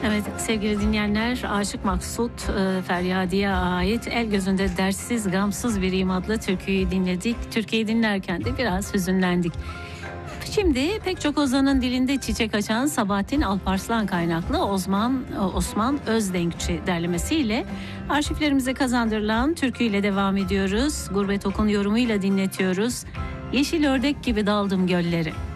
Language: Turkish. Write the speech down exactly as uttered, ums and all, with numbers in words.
Evet sevgili dinleyenler, Aşık Maksut e, Feryadi'ye ait El Gözünde Dertsiz Gamsız Biriyim adlı türküyü dinledik. Türküyü dinlerken de biraz hüzünlendik. Şimdi pek çok ozanın dilinde çiçek açan Sabahattin Alparslan kaynaklı Osman Osman Özdenkçi derlemesiyle arşivlerimize kazandırılan türküyle devam ediyoruz. Gurbet Okun yorumuyla dinletiyoruz. Yeşil ördek gibi daldım göllere.